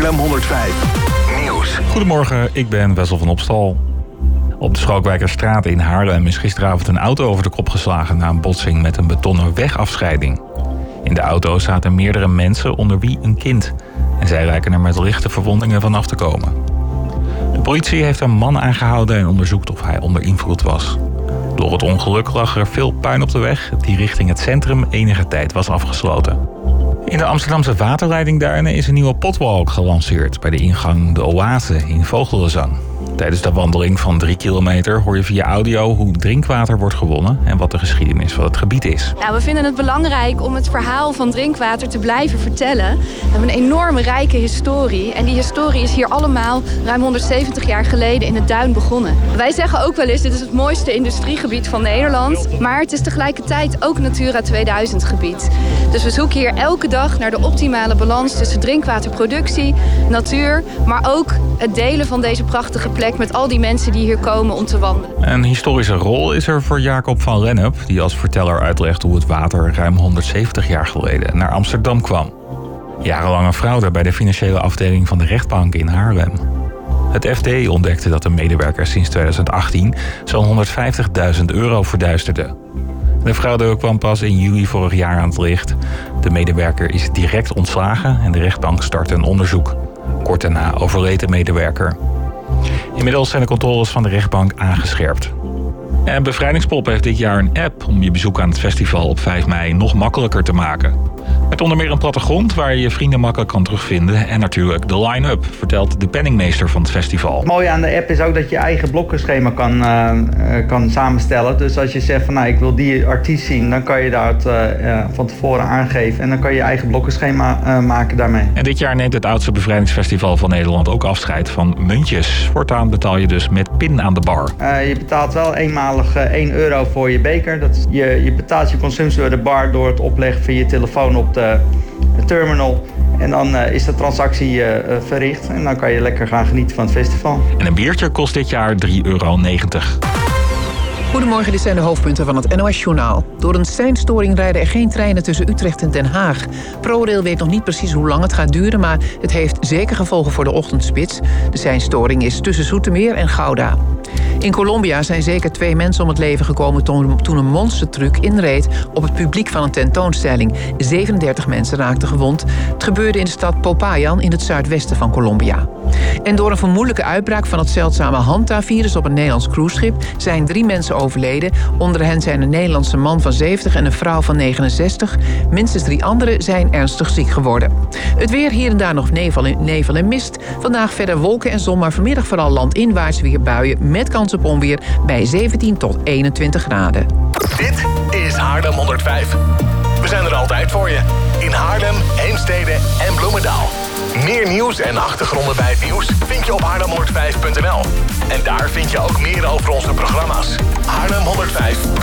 Haarlem 105 Nieuws. Goedemorgen, ik ben Wessel van Opstal. Op de Schalkwijkerstraat in Haarlem is gisteravond een auto over de kop geslagen na een botsing met een betonnen wegafscheiding. In de auto zaten meerdere mensen, onder wie een kind. En zij lijken er met lichte verwondingen vanaf te komen. De politie heeft een man aangehouden en onderzoekt of hij onder invloed was. Door het ongeluk lag er veel puin op de weg die richting het centrum enige tijd was afgesloten. In de Amsterdamse waterleidingduinen is een nieuwe potwalk gelanceerd bij de ingang De Oase in Vogelenzang. Tijdens de wandeling van 3 kilometer hoor je via audio hoe drinkwater wordt gewonnen en wat de geschiedenis van het gebied is. Nou, we vinden het belangrijk om het verhaal van drinkwater te blijven vertellen. We hebben een enorme rijke historie en die historie is hier allemaal ruim 170 jaar geleden in het duin begonnen. Wij zeggen ook wel eens, dit is het mooiste industriegebied van Nederland, maar het is tegelijkertijd ook Natura 2000 gebied. Dus we zoeken hier elke dag naar de optimale balans tussen drinkwaterproductie, natuur, maar ook het delen van deze prachtige plek met al die mensen die hier komen om te wandelen. Een historische rol is er voor Jacob van Lennep, die als verteller uitlegt hoe het water ruim 170 jaar geleden naar Amsterdam kwam. Jarenlange fraude bij de financiële afdeling van de rechtbank in Haarlem. Het FD ontdekte dat een medewerker sinds 2018 zo'n €150.000 verduisterde. De fraude kwam pas in juli vorig jaar aan het licht. De medewerker is direct ontslagen en de rechtbank startte een onderzoek. Kort daarna overleed de medewerker. Inmiddels zijn de controles van de rechtbank aangescherpt. En Bevrijdingspop heeft dit jaar een app om je bezoek aan het festival op 5 mei nog makkelijker te maken. Met onder meer een plattegrond waar je je vrienden makkelijk kan terugvinden en natuurlijk de line-up, vertelt de penningmeester van het festival. Het mooie aan de app is ook dat je eigen blokkenschema kan samenstellen. Dus als je zegt van ik wil die artiest zien, dan kan je dat van tevoren aangeven en dan kan je je eigen blokkenschema maken daarmee. En dit jaar neemt het oudste bevrijdingsfestival van Nederland ook afscheid van muntjes. Voortaan betaal je dus met pin aan de bar. Je betaalt wel eenmalig €1 voor je beker. Je betaalt je consumptie door de bar door het opleggen van je telefoon op de terminal. En dan is de transactie verricht en dan kan je lekker gaan genieten van het festival. En een biertje kost dit jaar €3,90. Goedemorgen, dit zijn de hoofdpunten van het NOS-journaal. Door een seinstoring rijden er geen treinen tussen Utrecht en Den Haag. ProRail weet nog niet precies hoe lang het gaat duren, maar het heeft zeker gevolgen voor de ochtendspits. De seinstoring is tussen Zoetermeer en Gouda. In Colombia zijn zeker 2 mensen om het leven gekomen toen een monstertruck inreed op het publiek van een tentoonstelling. 37 mensen raakten gewond. Het gebeurde in de stad Popayan in het zuidwesten van Colombia. En door een vermoedelijke uitbraak van het zeldzame Hanta-virus op een Nederlands cruiseschip zijn 3 mensen overleden. Onder hen zijn een Nederlandse man van 70 en een vrouw van 69. Minstens 3 anderen zijn ernstig ziek geworden. Het weer, hier en daar nog nevel en mist. Vandaag verder wolken en zon, maar vanmiddag vooral landinwaarts weer buien met kans op onweer bij 17 tot 21 graden. Dit is Haarlem 105. We zijn er altijd voor je. In Haarlem, Heemstede en Bloemendaal. Meer nieuws en achtergronden bij het nieuws vind je op haarlem105.nl. En daar vind je ook meer over onze programma's. Haarlem 105.